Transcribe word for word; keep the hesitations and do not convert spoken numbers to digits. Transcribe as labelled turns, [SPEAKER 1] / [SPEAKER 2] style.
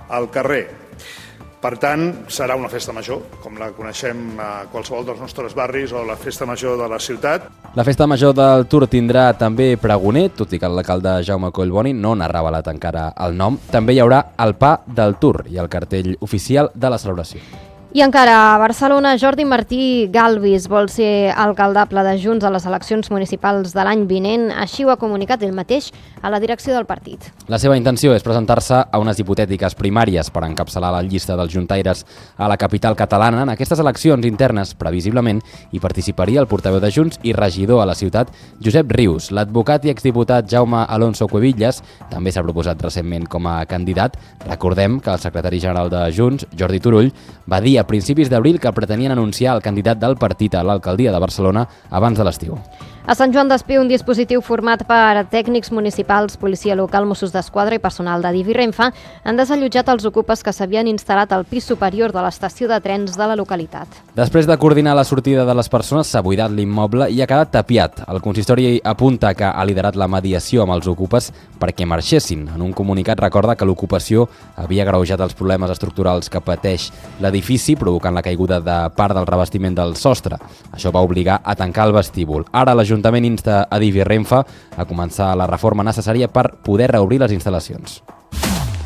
[SPEAKER 1] al carrer. Per tant, serà una festa major, com la coneixem a qualsevol dels nostres barris o la festa major de la ciutat.
[SPEAKER 2] La festa major del Tour tindrà també pregoner, tot i que l'alcalde Jaume Collboni no n'ha revelat encara el nom. També hi haurà el pa del Tour i el cartell oficial de la celebració.
[SPEAKER 3] I encara a Barcelona, Jordi Martí Galvis vol ser alcaldable de Junts a les eleccions municipals de l'any vinent. Així ho ha comunicat ell mateix a la direcció del partit.
[SPEAKER 2] La seva intenció és presentar-se a unes hipotètiques primàries per encapçalar la llista dels juntaires a la capital catalana. En aquestes eleccions internes, previsiblement, hi participaria el portaveu de Junts i regidor a la ciutat, Josep Rius. L'advocat i exdiputat Jaume Alonso Cuevillas també s'ha proposat recentment com a candidat. Recordem que el secretari general de Junts, Jordi Turull, va dir a principis d'abril que pretenien anunciar el candidat del partit a l'alcaldia de Barcelona abans de l'estiu.
[SPEAKER 3] A Sant Joan d'Espí, un dispositiu format per tècnics municipals, policia local, Mossos d'Esquadra i personal de Adif i Renfe han desallotjat els ocupes que s'havien instal·lat al pis superior de l'estació de trens de la localitat.
[SPEAKER 2] Després de coordinar la sortida de les persones, s'ha buidat l'immoble i ha quedat tapiat. El consistori apunta que ha liderat la mediació amb els ocupes perquè marxessin. En un comunicat recorda que l'ocupació havia agreujat els problemes estructurals que pateix l'edifici, provocant la caiguda de part del revestiment del sostre. Això va obligar a tancar el vestíbul. Ara l'Ajuntament insta Adif i Renfe a començar la reforma necessària per poder reobrir les instal·lacions.